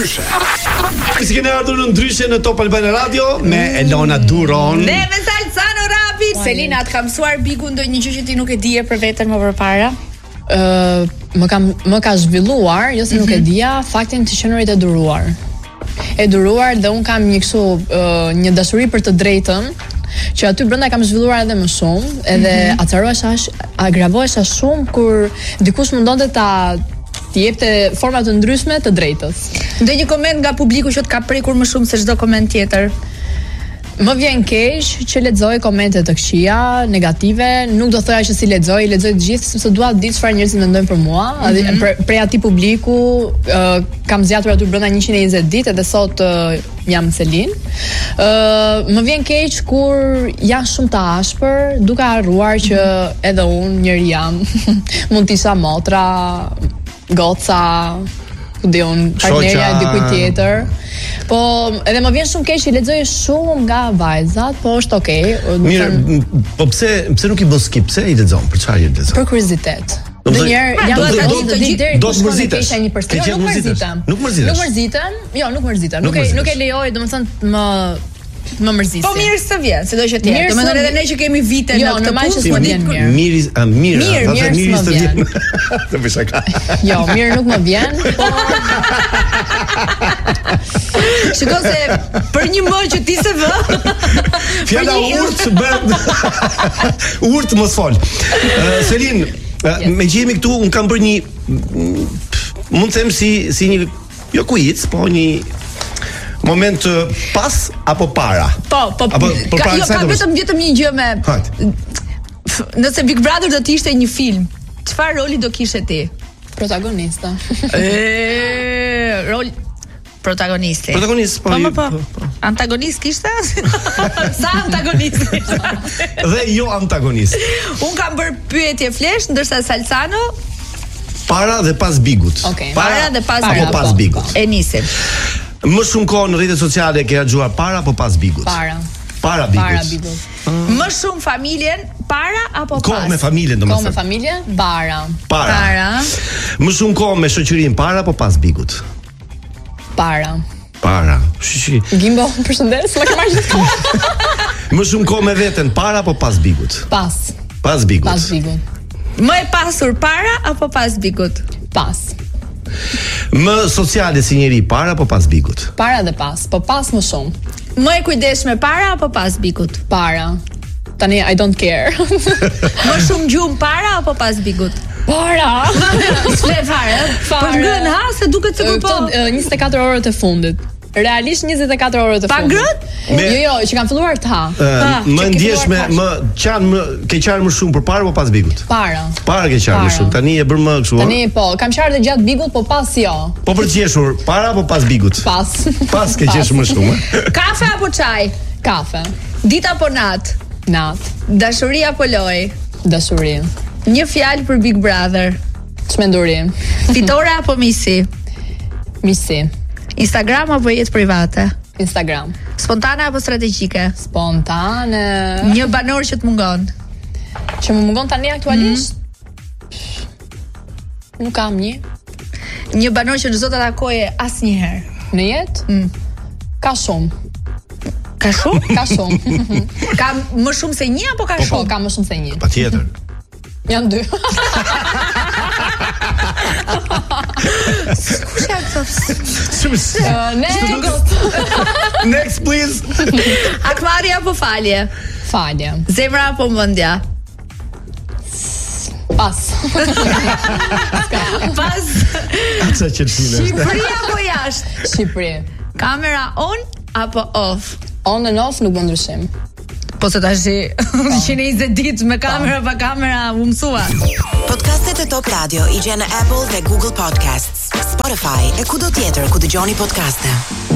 ndryshe. Si keni ardhur në ndryshe në Top Albania Radio me Elona Duron. Ne me Salsano Rapi. Selina, të kam mësuar Bigu ndonjë gjë që ti nuk e dije për veten më përpara? Më ka zhvilluar, jo se nuk e dija, faktin të qenurit e duruar. E duruar dhe un kam një dashuri për të drejtën, që aty brenda kam zhvilluar edhe më shumë, edhe agravohesha shumë kur dikush mundonte ta jepte forma të ndryshme të drejtës. Ndonjë koment nga publiku që të ka prekur më shumë se çdo koment tjetër? Më vjen keq që lexoj komente të këqija, negative, nuk do thoya që si lexoj të gjithë sepse dua të di çfarë njerëzit mendojnë për mua, prej atij publiku kam zgjatur aty brenda 120 ditë dhe sot jam Selin. Më vjen keq kur janë shumë të ashpër, duke harruar që edhe unë njëri jam. Mund të isha motra, goca, partnerja dikujt tjetër. Po edhe më vjen shumë keq që lexoj shumë nga vajzat, po është okay. Mirë, po pse nuk i bën skip? Pse i lexon? Për çfarë i lexon? Për kuriozitet. Ndonjëherë jam do të mërzitem. Nuk mërzitem. Jo, nuk mërzitem. Nuk e lejoj, domethënë më mërzisë. Po mirë se vjen, sido që tjerë. Domethënë edhe ne që kemi vite në këtë punë, s'më vjen mirë. Mirë s'më vjen. Të bëj shaka. Jo, mirë nuk më vjen, po shikoj se për një më që ti se vë. Fjala urt bën. Urt mos fol. Selin, me që jemi këtu, un kam bërë një mund të them si një jo quiz, po një moment pas apo para? Po, ka vetëm një gjë me. Nëse Big Brother do të ishte një film, çfarë roli do kishe ti? Protagonista. Rol protagonisti. Protagonist, po. Antagonist kishte? Sa antagonist kishte? Dhe jo antagonist. Un kam bërë pyetje flesh, ndërsa Salsano para dhe pas Bigut. Okay. Para dhe pas apo pas Bigut. E nisim. Më shumë kohë në rrjetet sociale ke harxuar para apo pas Bigut? Para Bigut. Më shumë familjen para apo pas? Kohë me familjen, domethënë. Kohë me familjen, para. Më shumë kohë me shoqërinë para apo pas Bigut? Para. Gimbo, përshëndes, më ke marrë gjithë kohë. Më shumë kohë me veten para apo pas Bigut? Pas Bigut. Më e pasur para apo pas Bigut? Pas. Më sociale si njeri para apo pas Bigut? Para dhe pas, po pas më shumë. Më e kujdesshme para apo pas Bigut? Para. Tani I don't care. Më shumë gjumë para apo pas Bigut? Para. S'le fare. Po ngën ha se duket se po 24 orët e fundit. Realisht 24 orët e fundit. Pa ngrët? Jo, që kanë filluar të ha. Më ndjesh ke qarë më shumë përpara apo pas Bigut? Para ke qarë më shumë. Tani e bër më kështu. Tani po, kam qarë dhe gjatë Bigut, po pas jo. Po për qeshur, para apo pas Bigut? Pas. Pas ke qeshur më shumë. Kafe apo çaj? Kafe. Ditë apo natë? Natë. Dashuri apo lojë? Dashuri. Një fjalë për Big Brother. Çmenduri. Fitore apo misi? Misi. Instagram apo jetë private? Instagram. Spontane apo strategjike? Spontane. Një banor që të mungon? Që më mungon tani aktualisht? Nuk kam një. Një banor që çdo ta takoje asnjëherë në jetë? Ka shumë. Ka shumë? Ka shumë. Ka më shumë se një apo ka shumë? Po, ka më shumë se një. Patjetër. Janë dy. Kush janë këto? Next please. Akmari apo falje? Falje. Zemra apo mendja? Pas. Pas. Atë që Shqipëri apo jashtë? Shqipëri. Kamera on apo off? On and off nuk bën ndryshim. Po se tash 120 ditë me kamera pa kamera u mësua. Podcastet e Top Radio i gjen në Apple dhe Google Podcasts, Spotify e kudo tjetër ku dëgjoni podcaste.